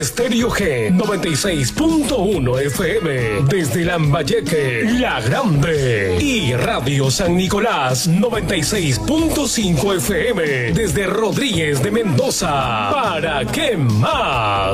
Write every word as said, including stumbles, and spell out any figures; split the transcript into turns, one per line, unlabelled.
Estéreo G noventa y seis punto uno F M desde Lambayeque, La Grande, y Radio San Nicolás noventa y seis punto cinco F M desde Rodríguez de Mendoza. ¿Para qué más?